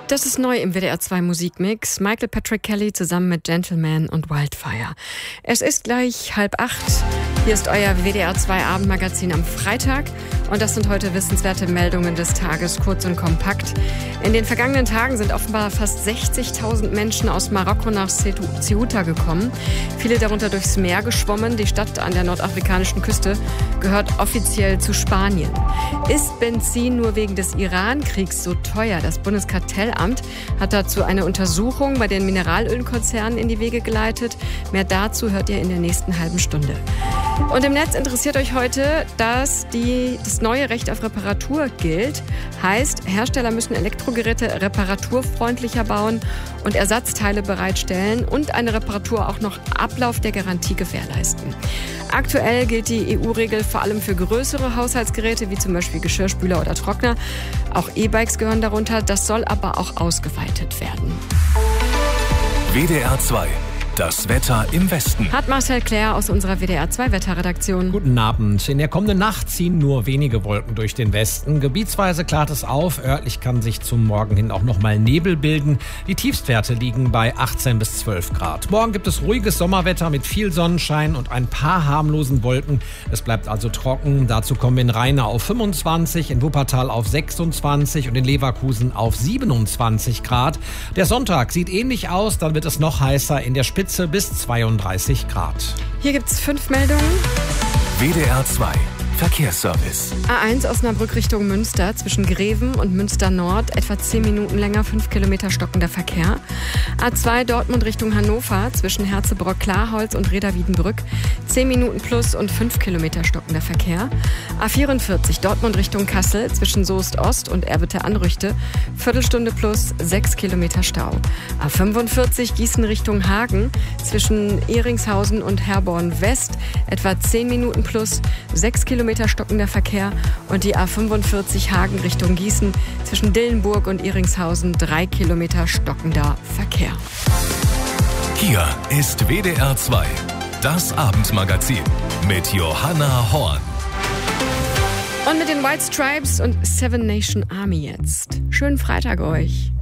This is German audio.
Das ist neu im WDR 2 Musikmix. Michael Patrick Kelly zusammen mit Gentleman und Wildfire. Es ist gleich 7:30. Hier ist euer WDR 2 Abendmagazin am Freitag. Und das sind heute wissenswerte Meldungen des Tages, kurz und kompakt. In den vergangenen Tagen sind offenbar fast 60.000 Menschen aus Marokko nach Ceuta gekommen. Viele darunter durchs Meer geschwommen. Die Stadt an der nordafrikanischen Küste gehört offiziell zu Spanien. Ist Benzin nur wegen des Iran-Kriegs so teuer? Das Bundeskartellamt hat dazu eine Untersuchung bei den Mineralölkonzernen in die Wege geleitet. Mehr dazu hört ihr in der nächsten halben Stunde. Und im Netz interessiert euch heute, dass das neue Recht auf Reparatur gilt. Heißt, Hersteller müssen Elektrogeräte reparaturfreundlicher bauen und Ersatzteile bereitstellen und eine Reparatur auch noch Ablauf der Garantie gewährleisten. Aktuell gilt die EU-Regel vor allem für größere Haushaltsgeräte, wie zum Beispiel Geschirrspüler oder Trockner. Auch E-Bikes gehören darunter. Das soll aber auch ausgeweitet werden. WDR 2. Das Wetter im Westen. Hat Marcel Claire aus unserer WDR 2 Wetterredaktion. Guten Abend. In der kommenden Nacht ziehen nur wenige Wolken durch den Westen. Gebietsweise klart es auf. Örtlich kann sich zum Morgen hin auch nochmal Nebel bilden. Die Tiefstwerte liegen bei 18 bis 12 Grad. Morgen gibt es ruhiges Sommerwetter mit viel Sonnenschein und ein paar harmlosen Wolken. Es bleibt also trocken. Dazu kommen wir in Rheine auf 25, in Wuppertal auf 26 und in Leverkusen auf 27 Grad. Der Sonntag sieht ähnlich aus. Dann wird es noch heißer in der Spitze bis 32 Grad. Hier gibt's 5 Meldungen. WDR 2 Verkehrsservice. A1 Osnabrück Richtung Münster zwischen Greven und Münster Nord etwa 10 Minuten länger, 5 Kilometer stockender Verkehr. A2 Dortmund Richtung Hannover zwischen Herzebrock-Klarholz und Reda-Wiedenbrück 10 Minuten plus und 5 Kilometer stockender Verkehr. A44 Dortmund Richtung Kassel zwischen Soest Ost und Erwitte-Anrüchte Viertelstunde plus 6 Kilometer Stau. A45 Gießen Richtung Hagen zwischen Ehringshausen und Herborn West etwa 10 Minuten plus 6 Kilometer stockender Verkehr und die A45 Hagen Richtung Gießen zwischen Dillenburg und Ehringshausen 3 Kilometer stockender Verkehr. Hier ist WDR 2, das Abendmagazin mit Johanna Horn. Und mit den White Stripes und Seven Nation Army jetzt. Schönen Freitag euch.